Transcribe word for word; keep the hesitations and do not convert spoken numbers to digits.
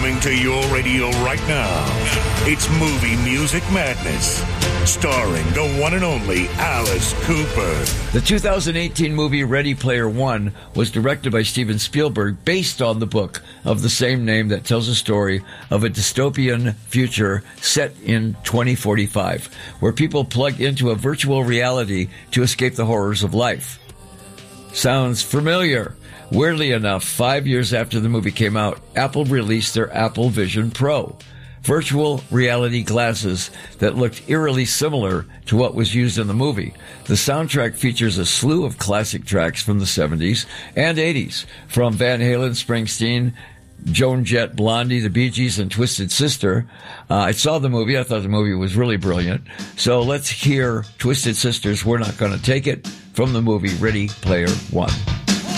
Coming to your radio right now, it's Movie Music Madness, starring the one and only Alice Cooper. The two thousand eighteen movie Ready Player One was directed by Steven Spielberg based on the book of the same name that tells a story of a dystopian future set in twenty forty-five, where people plug into a virtual reality to escape the horrors of life. Sounds familiar? Weirdly enough, five years after the movie came out, Apple released their Apple Vision Pro, virtual reality glasses that looked eerily similar to what was used in the movie. The soundtrack features a slew of classic tracks from the seventies and eighties, from Van Halen, Springsteen, Joan Jett, Blondie, the Bee Gees, and Twisted Sister. Uh, I saw the movie. I thought the movie was really brilliant. So let's hear Twisted Sister's We're Not Gonna Take It from the movie Ready Player One.